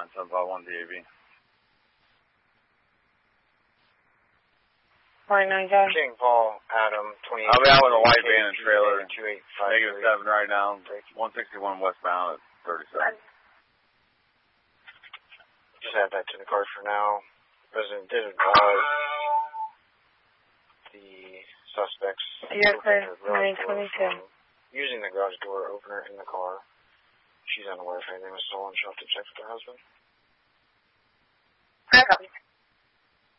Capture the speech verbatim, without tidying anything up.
nine seven five one D A B. forty-nine, guys. King Paul, Adam, twenty-eight. I'll be out with a white van and trailer. two eight five Negative seven right now. one sixty-one westbound at thirty-seven. Just add that to the card for now. President did advise the suspects You're clear, nine twenty-two. Using the garage door opener in the car. She's unaware if anything was stolen. She'll have to check with her husband. I copy.